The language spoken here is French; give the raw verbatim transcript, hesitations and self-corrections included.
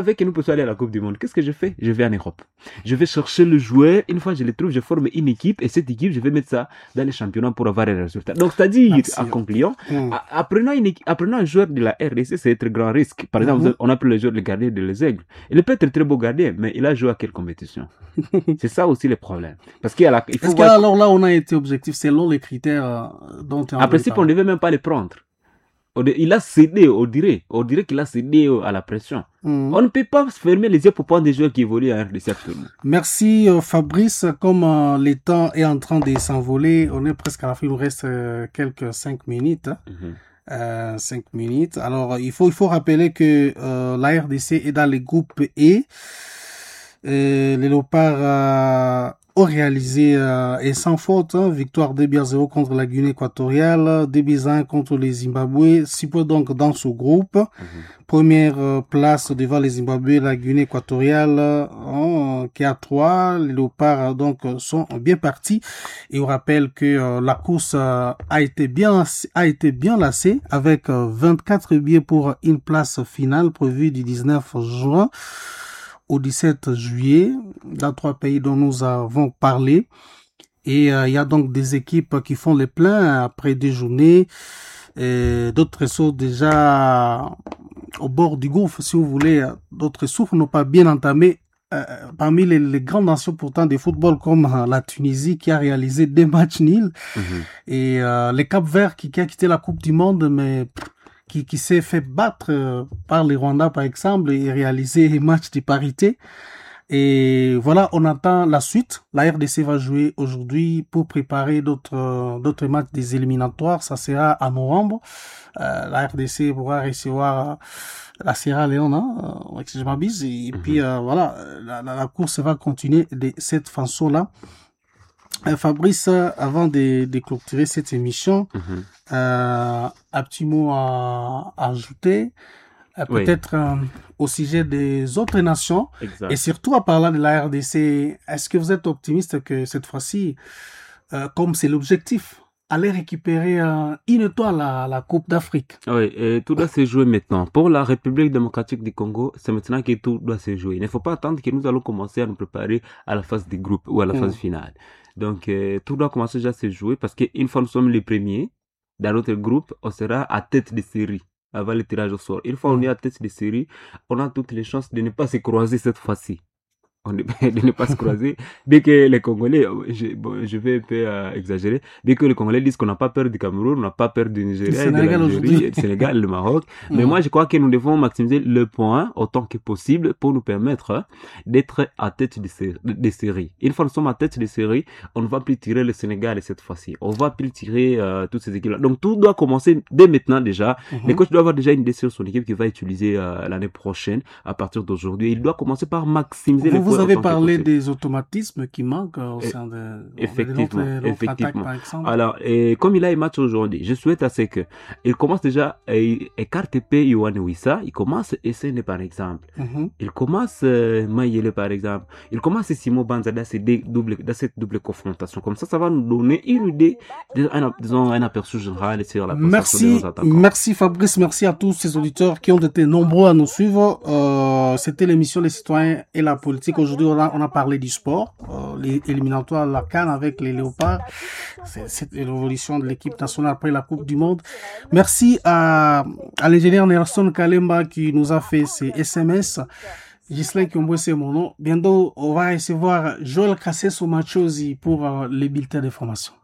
savais que nous pouvons aller à la Coupe du Monde. Qu'est-ce que je fais? Je vais en Europe. Je vais chercher le joueur. Une fois que je le trouve, je forme une équipe. Et cette équipe, je vais mettre ça dans les championnats pour avoir des résultats. Donc, c'est-à-dire, Merci. à conclusion, Mm. apprenant, une équipe, apprenant un joueur de la R D C, c'est être grand risque. Par exemple, Mhm. on appelle le joueur le gardien de les Aigles. Il peut être très beau gardien, mais il a joué à quelle compétition? C'est ça aussi le problème. Parce qu'il y a la, il faut Est-ce que voir... alors là, on a été objectif selon les critères euh, dont tu as En principe, on ne devait même pas les prendre. Il a cédé, on dirait. On dirait qu'il a cédé à la pression. Mm. On ne peut pas se fermer les yeux pour prendre des joueurs qui évoluent à R D C actuellement. Merci euh, Fabrice. Comme euh, le temps est en train de s'envoler, on est presque à la fin, il nous reste euh, quelques cinq minutes. Hein. Mm-hmm. Euh, cinq minutes. Alors, il faut, il faut rappeler que euh, la R D C est dans le groupe E. Euh, les Léopards euh, ont réalisé euh, et sans faute, hein, victoire deux buts à zéro contre la Guinée équatoriale, deux buts à un contre les Zimbabwe, six points donc dans ce groupe. Mm-hmm. Première euh, place devant les Zimbabwe, la Guinée équatoriale euh, qui a trois. Les Léopards donc sont bien partis. Et on rappelle que euh, la course euh, a été bien a été bien lancée avec euh, vingt-quatre billets pour une place finale prévue du dix-neuf juin au dix-sept juillet, dans trois pays dont nous avons parlé. Et il euh, y a donc des équipes qui font les pleins après des journées. Et d'autres sont déjà au bord du gouffre, si vous voulez. D'autres souffrent n'ont pas bien entamé. Euh, parmi les, les grandes nations pourtant de football comme euh, la Tunisie qui a réalisé des matchs nuls. Mm-hmm. Et euh, les Cap-Vert qui, qui a quitté la Coupe du Monde, mais... qui, qui s'est fait battre par les Rwandais, par exemple, et réaliser un match de parité. Et voilà, on attend la suite. La R D C va jouer aujourd'hui pour préparer d'autres, d'autres matchs des éliminatoires. Ça sera à novembre. Euh, la R D C pourra recevoir la Sierra Leone, hein, si je m'abuse. Et mm-hmm. puis, euh, voilà, la, la, la course va continuer de cette façon-là. Euh, Fabrice, avant de, de clôturer cette émission, mm-hmm. euh, un petit mot à, à ajouter, euh, oui. peut-être euh, au sujet des autres nations, exact. Et surtout en parlant de la R D C, est-ce que vous êtes optimiste que cette fois-ci, euh, comme c'est l'objectif, aller récupérer euh, une étoile à la Coupe d'Afrique? Oui, et tout doit se jouer maintenant. Pour la République démocratique du Congo, c'est maintenant que tout doit se jouer. Il ne faut pas attendre que nous allons commencer à nous préparer à la phase des groupes ou à la mmh. phase finale. Donc, euh, tout doit commencer déjà à se jouer parce qu'une fois nous sommes les premiers, dans notre groupe, on sera à tête de série avant le tirage au sort. Une fois mmh. on est à tête de série, on a toutes les chances de ne pas se croiser cette fois-ci. On de ne pas se croiser. Dès que les Congolais, je, bon, je vais un peu euh, exagérer, dès que les Congolais disent qu'on n'a pas peur du Cameroun, on n'a pas peur du Nigeria, de l'Algérie, du Sénégal, le Maroc. mmh. Mais moi, je crois que nous devons maximiser le point autant que possible pour nous permettre hein, d'être à tête de, sé- de série. Une fois que nous sommes à tête de série, on ne va plus tirer le Sénégal cette fois-ci. On ne va plus tirer euh, toutes ces équipes-là. Donc, tout doit commencer dès maintenant déjà. mmh. Les coachs doivent avoir déjà une idée sur son équipe qu'il va utiliser euh, l'année prochaine à partir d'aujourd'hui. Il doit commencer par maximiser vous, les Vous avez parlé des automatismes qui manquent au sein de, effectivement, de notre, notre effectivement. attaque, par exemple. Alors, et comme il a un match aujourd'hui, je souhaite à ce que il commence déjà à écarter Yohan Wissa, il commence Essene par exemple. Mm-hmm. Il commence euh, Mayele par exemple. Il commence Simo Banza dans, ces double, dans cette double confrontation. Comme ça, ça va nous donner une idée, un, disons, un aperçu général sur la prestation de nos attaquants. Merci Fabrice, merci à tous ces auditeurs qui ont été nombreux à nous suivre. Euh, c'était l'émission Les Citoyens et la Politique. Aujourd'hui, on a On a parlé du sport, euh, les éliminatoires de la CAN avec les Léopards. C'est, c'est l'évolution de l'équipe nationale après la Coupe du Monde. Merci à, à l'ingénieur Nelson Kalemba qui nous a fait ces S M S. Ghislain Kiombo, c'est mon nom. Bientôt, on va recevoir Joël Kasseso Machosi pour euh, les bulletins d'information.